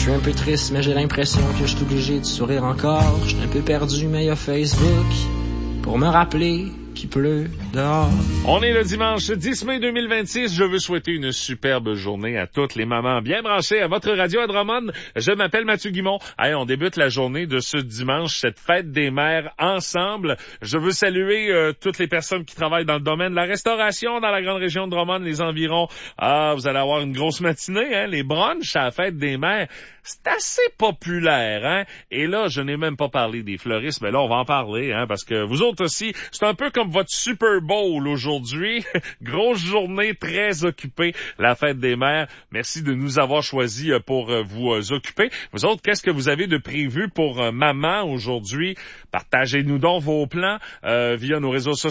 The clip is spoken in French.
suis un peu triste, mais j'ai l'impression que je suis obligé de sourire encore. Je suis un peu perdu, mais il y a Facebook pour me rappeler qu'il pleut dehors. On est le dimanche 10 mai 2026. Je veux souhaiter une superbe journée à toutes les mamans bien branchées à votre radio à Drummond. Je m'appelle Mathieu Guimond. Allez, on débute la journée de ce dimanche, cette fête des mères ensemble. Je veux saluer toutes les personnes qui travaillent dans le domaine de la restauration dans la grande région de Drummond, les environs. Ah, vous allez avoir une grosse matinée, hein? Les brunchs à la fête des mères, c'est assez populaire, hein? Et là, je n'ai même pas parlé des fleuristes, mais là, on va en parler, hein? Parce que vous autres aussi, c'est un peu comme votre Super Bowl aujourd'hui. Grosse journée, très occupée, la fête des mères. Merci de nous avoir choisis pour vous occuper. Vous autres, qu'est-ce que vous avez de prévu pour maman aujourd'hui? Partagez-nous donc vos plans via nos réseaux sociaux.